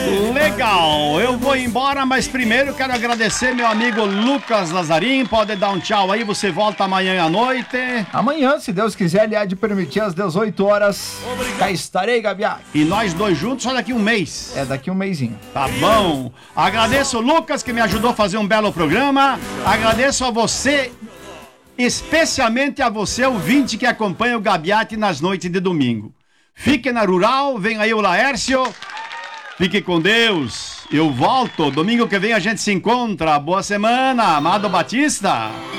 Legal, eu vou embora, mas primeiro quero agradecer meu amigo Lucas Lazarim. Pode dar um tchau aí, você volta amanhã à noite. Amanhã, se Deus quiser, ele há de permitir às 18 horas. Cá estarei, Gabiá. E nós dois juntos só daqui um mês. É, daqui um mêsinho. Tá bom. Agradeço o Lucas que me ajudou a fazer um belo programa. Agradeço a você, especialmente a você, ouvinte que acompanha o Gabiate nas noites de domingo. Fique na Rural, vem aí o Laércio. Fique com Deus. Eu volto. Domingo que vem a gente se encontra. Boa semana, Amado Batista.